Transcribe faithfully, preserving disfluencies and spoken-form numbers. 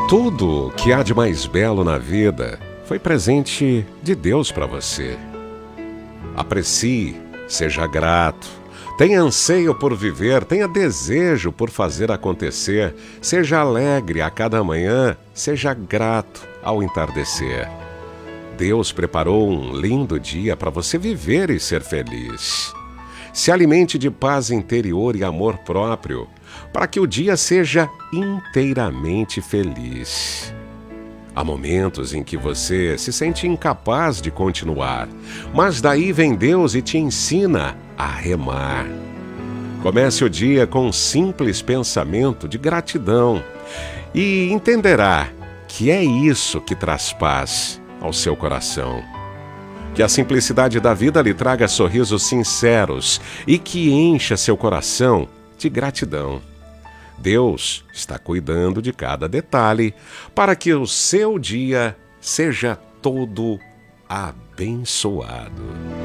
Tudo que há de mais belo na vida foi presente de Deus para você. Aprecie, seja grato, tenha anseio por viver, tenha desejo por fazer acontecer, seja alegre a cada manhã, seja grato ao entardecer. Deus preparou um lindo dia para você viver e ser feliz. Se alimente de paz interior e amor próprio, para que o dia seja inteiramente feliz. Há momentos em que você se sente incapaz de continuar, mas daí vem Deus e te ensina a remar. Comece o dia com um simples pensamento de gratidão e entenderá que é isso que traz paz ao seu coração. Que a simplicidade da vida lhe traga sorrisos sinceros e que encha seu coração de gratidão. Deus está cuidando de cada detalhe para que o seu dia seja todo abençoado.